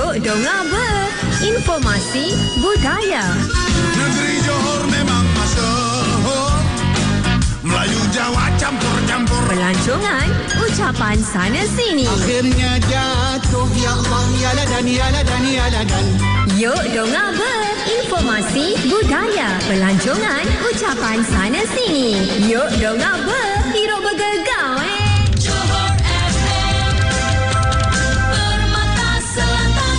Yuk dengar informasi budaya. Negeri Johor memang masyhur, Melayu Jawa campur-campur. Pelancongan, ucapan sana sini. Akhirnya jatuh, ya Allah, ya ladan, ya ladan, ya ladan. Yuk dengar informasi budaya. Pelancongan, ucapan sana sini. Yuk dengar hero bergegau Johor FM, Permata Selatan.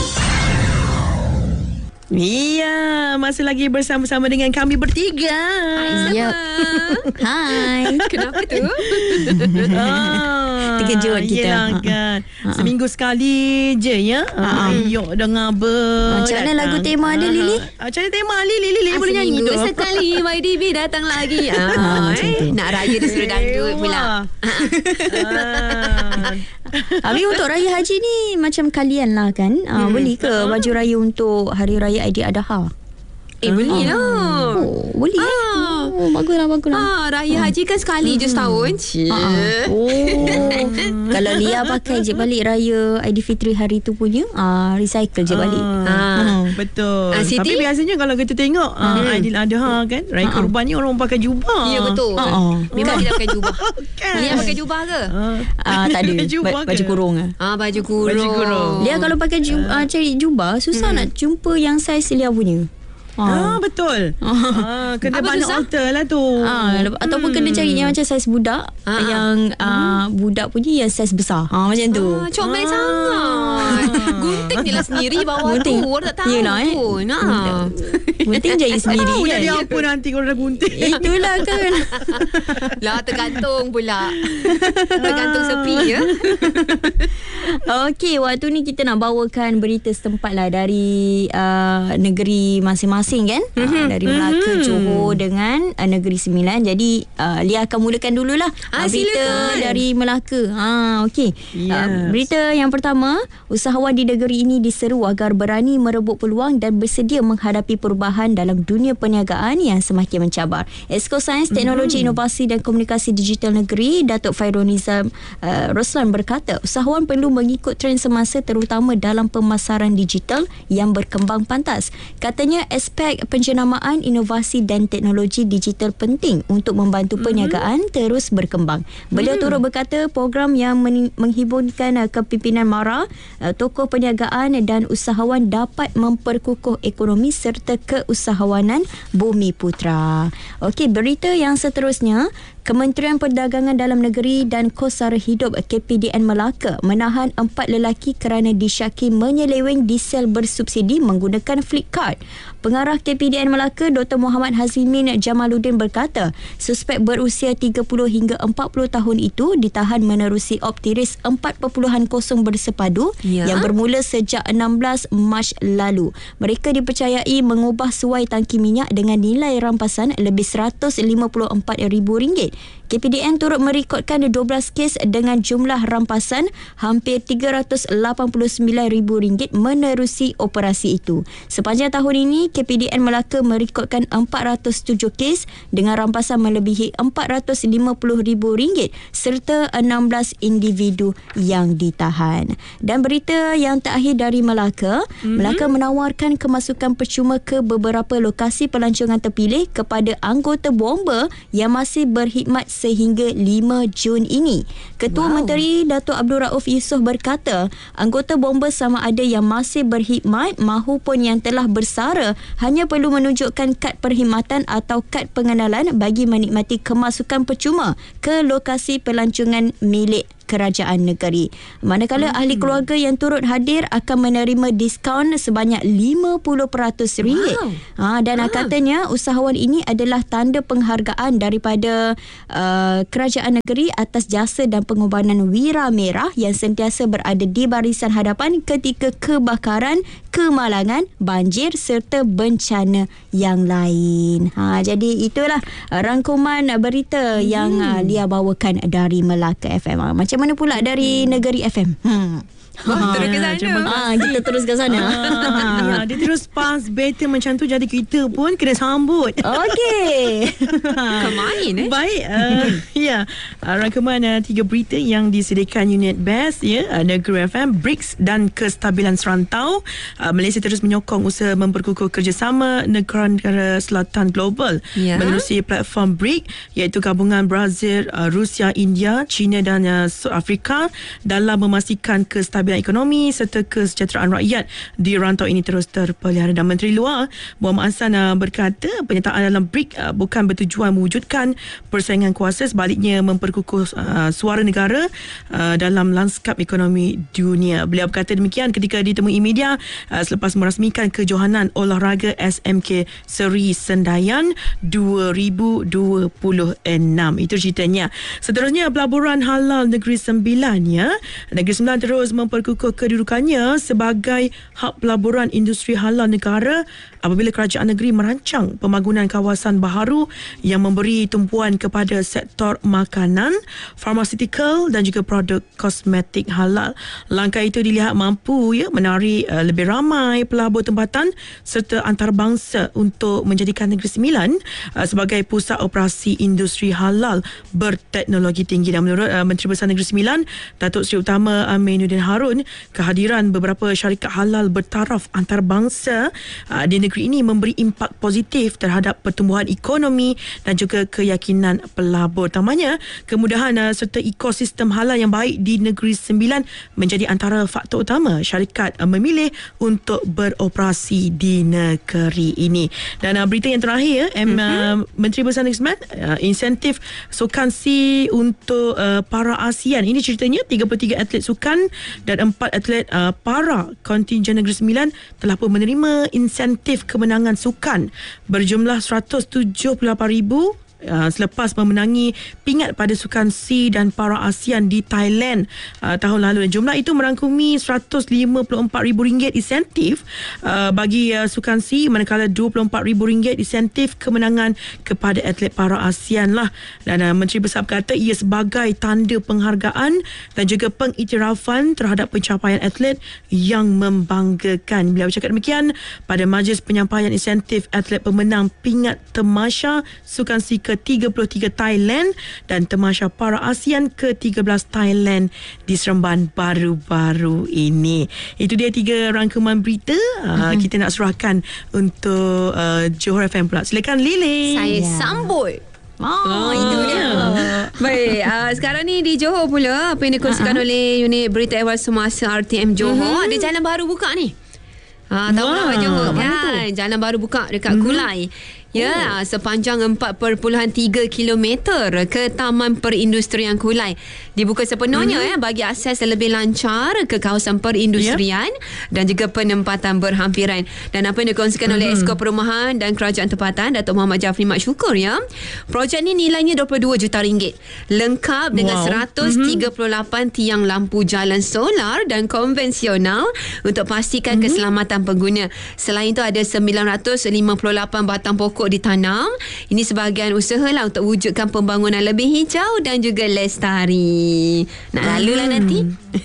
Iya, masih lagi bersama-sama dengan kami bertiga. Hai Yep. Hai. Kenapa tu? Terkejut kita. Yelah kan. Seminggu sekali je ya. Yuk dengar Macam mana lagu tema dia, Lily? Macam mana tema Lily boleh nyanyi tu? Seminggu sekali YDB datang lagi. macam tu. Nak raya dia suruh dangdut pula. Habis untuk Raya Haji ni macam kalian lah kan. Beli ke baju raya untuk Hari Raya Aidiladha? Belilah. Oh, boleh baguslah. Raya Haji kan sekali je setahun. Kalau Lia pakai je balik Raya Aidilfitri hari tu punya, recycle je balik. Betul. Siti? Tapi biasanya kalau kita tengok Aidiladha kan, Raya Korban ni orang pakai jubah. Ya betul. Memang tidak pakai jubah. Kan? Lia pakai jubah ke? Tak ada. Jubah Baju ke? kurung. Baju kurung. Lia kalau pakai cari jubah susah nak jumpa yang saiz Lia punya. Betul. Kena Apa banyak susah? alter lah tu. Ataupun kena cari yang macam saiz budak, yang budak punya yang saiz besar. Macam tu. Comel sangat. Gunting je lah sendiri bawah tu. Orang tak tahu Yelah, pun. Gunting jahit sendiri Tahu kan. jadi apa nanti kalau dah gunting. Itulah kan. Lah tergantung pula. Tergantung sepi ya. Okey, waktu ni kita nak bawakan berita setempat lah dari negeri masing-masing kan. Dari Melaka, Johor dengan Negeri Sembilan. Jadi Lia akan mulakan dululah berita silakan. dari Melaka. Okey. Yes. Berita yang pertama, usahawan di negeri ini diseru agar berani merebut peluang dan bersedia menghadapi perubahan dalam dunia perniagaan yang semakin mencabar. Esko Sains, Teknologi, Inovasi dan Komunikasi Digital Negeri, Datuk Fairul Nizam Roslan berkata, usahawan perlu mengikut trend semasa terutama dalam pemasaran digital yang berkembang pantas. Katanya aspek penjenamaan inovasi dan teknologi digital penting untuk membantu perniagaan terus berkembang. Beliau turut berkata program yang menghiburkan kepimpinan MARA, tokoh perniagaan dan usahawan dapat memperkukuh ekonomi serta keusahawanan Bumi Putra. Okey, berita yang seterusnya, Kementerian Perdagangan Dalam Negeri dan Kos Sara Hidup KPDN Melaka menahan 4 lelaki kerana disyaki menyeleweng diesel bersubsidi menggunakan Flipkart. Pengarah KPDN Melaka Dr. Muhammad Hazimin Jamaluddin berkata, suspek berusia 30 hingga 40 tahun itu ditahan menerusi optiris 4.0 bersepadu yang bermula sejak 16 Mac lalu. Mereka dipercayai mengubah suai tangki minyak dengan nilai rampasan lebih RM154,000. KPDN turut merekodkan 12 kes dengan jumlah rampasan hampir RM389,000 menerusi operasi itu. Sepanjang tahun ini, KPDN Melaka merekodkan 407 kes dengan rampasan melebihi RM450,000 serta 16 individu yang ditahan. Dan berita yang terakhir dari Melaka, Melaka menawarkan kemasukan percuma ke beberapa lokasi pelancongan terpilih kepada anggota bomba yang masih berkhidmat sehingga 5 Jun ini. Ketua Menteri Datuk Abdul Rauf Yusof berkata, anggota bomba sama ada yang masih berkhidmat mahupun yang telah bersara hanya perlu menunjukkan kad perkhidmatan atau kad pengenalan bagi menikmati kemasukan percuma ke lokasi pelancongan milik kerajaan negeri. Manakala ahli keluarga yang turut hadir akan menerima diskaun sebanyak RM50. Dan katanya usahawan ini adalah tanda penghargaan daripada kerajaan negeri atas jasa dan pengorbanan Wira Merah yang sentiasa berada di barisan hadapan ketika kebakaran, kemalangan, banjir serta bencana yang lain. Jadi itulah rangkuman berita yang Lia bawakan dari Melaka FM. Macam mana pula dari Negeri FM? Terus ke sana. Kita terus ke sana. Dia terus pass better macam tu, jadi kita pun kena sambut. Okey. Kemain Baik, rangkuman 3 berita yang disediakan unit BEST Negeri FM, BRICS dan kestabilan serantau. Malaysia terus menyokong usaha memperkukuh kerjasama negara-negara selatan global menerusi platform BRICS, iaitu gabungan Brazil, Rusia, India, China dan South Afrika dalam memastikan kestabilan ekonomi serta kesejahteraan rakyat di rantau ini terus terpelihara. Dan Menteri Luar Muhammad Hassan berkata penyertaan dalam BRICS bukan bertujuan mewujudkan persaingan kuasa, sebaliknya memperkukuh suara negara dalam lanskap ekonomi dunia. Beliau berkata demikian ketika ditemui media selepas merasmikan kejohanan olahraga SMK Seri Sendayan 2026. Itu ceritanya. Seterusnya, pelaburan halal Negeri Sembilan Negeri Sembilan terus memperkukuh kedudukannya sebagai hub pelaburan industri halal negara apabila kerajaan negeri merancang pembangunan kawasan baharu yang memberi tumpuan kepada sektor makanan, farmaceutical dan juga produk kosmetik halal. Langkah itu dilihat mampu menarik lebih ramai pelabur tempatan serta antarabangsa untuk menjadikan Negeri Sembilan sebagai pusat operasi industri halal berteknologi tinggi. Dan menurut Menteri Besar Negeri Sembilan, Datuk Seri Utama Aminuddin Harun, kehadiran beberapa syarikat halal bertaraf antarabangsa di negeri ini memberi impak positif terhadap pertumbuhan ekonomi dan juga keyakinan pelabur. Tambahnya, kemudahan serta ekosistem halal yang baik di Negeri Sembilan menjadi antara faktor utama syarikat memilih untuk beroperasi di negeri ini. Dan berita yang terakhir, Menteri Besar Negeri Sembilan, insentif sukan C untuk para ASEAN. Ini ceritanya 33 atlet sukan dan 4 atlet para kontingen Negeri Sembilan telah pun menerima insentif kemenangan sukan berjumlah 178,000 selepas memenangi pingat pada Sukan C dan Para ASEAN di Thailand tahun lalu. Dan jumlah itu merangkumi RM154,000 insentif bagi Sukan C, manakala RM24,000 insentif kemenangan kepada atlet Para ASEAN lah. Dan Menteri Besar berkata ia sebagai tanda penghargaan dan juga pengiktirafan terhadap pencapaian atlet yang membanggakan. Beliau bercakap demikian pada majlis penyampaian insentif atlet pemenang pingat Temasya Sukan C ke-33 Thailand dan Temasya Para ASEAN ke-13 Thailand di Seremban baru-baru ini. Itu dia 3 rangkuman berita. Kita nak serahkan untuk Johor FM pula. Silakan Lily. Saya sambut. Itu dia. Baik, sekarang ni di Johor pula, apa yang dikongsikan oleh unit berita awal semasa RTM Johor, ada jalan baru buka ni. Tahu tak Johor kan? Jalan baru buka dekat Kulai. Sepanjang 4.3 kilometer ke Taman Perindustrian Kulai. Dibuka sepenuhnya bagi akses lebih lancar ke kawasan perindustrian dan juga penempatan berhampiran. Dan apa yang dikongsikan oleh Esko Perumahan dan Kerajaan Tempatan, Datuk Muhammad Jafri Mat Syukur projek ni nilainya RM22 juta, lengkap dengan 138 tiang lampu jalan solar dan konvensional untuk pastikan keselamatan pengguna. Selain itu ada 958 batang pokok ditanam. Ini sebahagian usaha lah untuk wujudkan pembangunan lebih hijau dan juga lestari. Nak lalu lah nanti.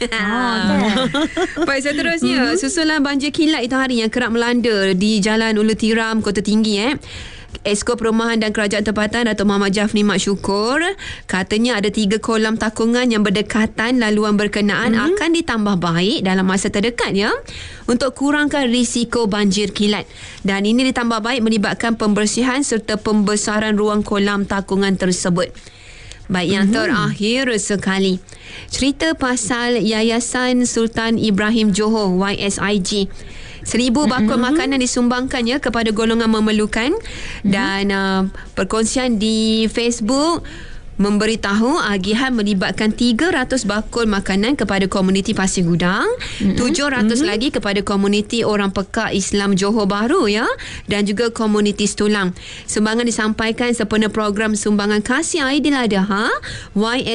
Baik, seterusnya susulan banjir kilat itu hari yang kerap melanda di Jalan Ulu Tiram, Kota Tinggi. Esko Perumahan dan Kerajaan Tempatan Datuk Muhammad Jafri Mat Syukur katanya ada 3 kolam takungan yang berdekatan laluan berkenaan akan ditambah baik dalam masa terdekat untuk kurangkan risiko banjir kilat. Dan ini ditambah baik melibatkan pembersihan serta pembesaran ruang kolam takungan tersebut. Baik, yang terakhir sekali, cerita pasal Yayasan Sultan Ibrahim Johor YSIG. 1,000 bakul makanan disumbangkannya kepada golongan memerlukan. Dan perkongsian di Facebook memberitahu agihan melibatkan 300 bakul makanan kepada komuniti Pasir Gudang, 700 lagi kepada komuniti orang peka Islam Johor Bahru dan juga komuniti Setulang. Sumbangan disampaikan sempena program sumbangan kasih Aidiladha